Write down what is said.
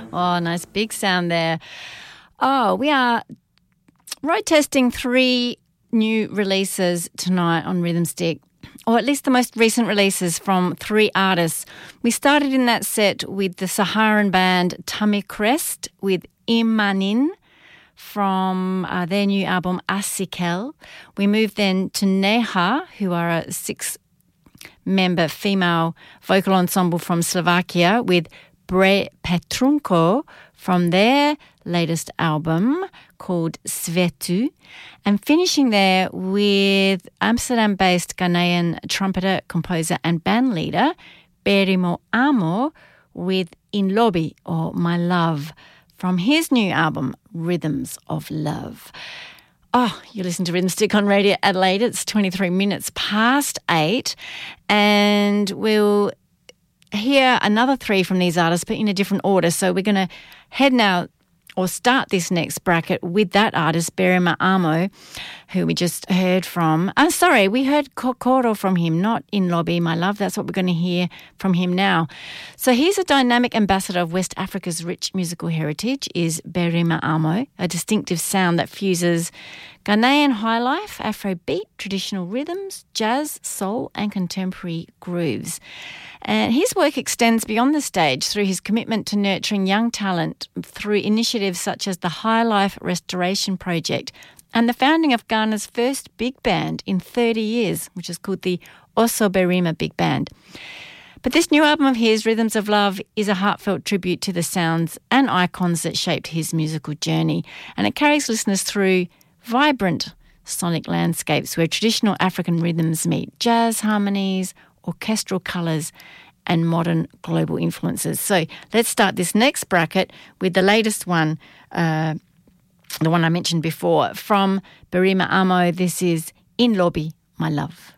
Oh, nice big sound there. Oh, we are road testing 3 new releases tonight on Rhythm Stick, or at least the most recent releases from 3 artists. We started in that set with the Saharan band Tummy Crest with Imanin from their new album Asikel. We moved then to Neha, who are a 6-member female vocal ensemble from Slovakia, with Bre Petrunko from their latest album called Svetu, and finishing there with Amsterdam-based Ghanaian trumpeter, composer and band leader Berimo Amo with In Lobby, or My Love, from his new album Rhythms of Love. Oh, you listen to Rhythm Stick on Radio Adelaide. It's 23 minutes past 8, and we'll hear another 3 from these artists, but in a different order. So we're going to head now, or start this next bracket with that artist, Berimo Amo, who we just heard from. We heard Kokoro from him, not In Lobby, My Love. That's what we're going to hear from him now. So he's a dynamic ambassador of West Africa's rich musical heritage, is Berimo Amo, a distinctive sound that fuses Ghanaian highlife, Afrobeat, traditional rhythms, jazz, soul and contemporary grooves. And his work extends beyond the stage through his commitment to nurturing young talent through initiatives such as the High Life Restoration Project and the founding of Ghana's first big band in 30 years, which is called the Oso Berima Big Band. But this new album of his, Rhythms of Love, is a heartfelt tribute to the sounds and icons that shaped his musical journey, and it carries listeners through vibrant sonic landscapes where traditional African rhythms meet jazz harmonies, orchestral colours and modern global influences. So let's start this next bracket with the latest one, the one I mentioned before, from Berimo Amo. This is In Lobby, My Love.